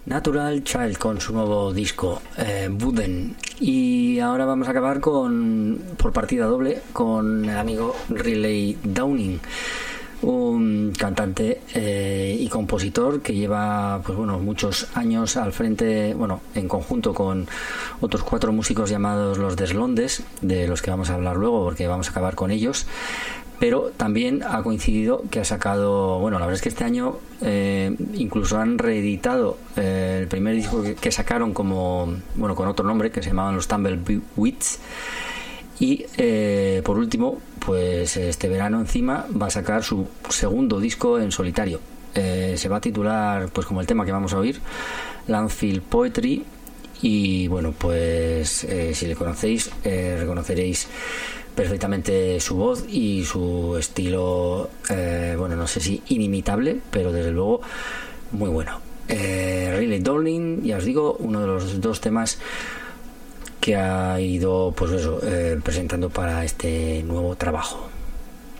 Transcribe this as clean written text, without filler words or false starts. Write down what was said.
Natural Child con su nuevo disco Wooden. Y ahora vamos a acabar por partida doble con el amigo Riley Downing, un cantante y compositor que lleva pues bueno muchos años al frente, bueno, en conjunto con otros 4 músicos llamados los Deslondes, de los que vamos a hablar luego porque vamos a acabar con ellos. Pero también ha coincidido que ha sacado, bueno, la verdad es que este año incluso han reeditado el primer disco que sacaron como, bueno, con otro nombre, que se llamaban los Tumbleweeds. Y por último, pues este verano encima va a sacar su segundo disco en solitario. Se va a titular, pues como el tema que vamos a oír, Landfill Poetry. Y bueno, pues si le conocéis, reconoceréis perfectamente su voz y su estilo, bueno, no sé si inimitable, pero desde luego muy bueno. Riley Downing, ya os digo, uno de los 2 temas que ha ido pues eso, presentando para este nuevo trabajo.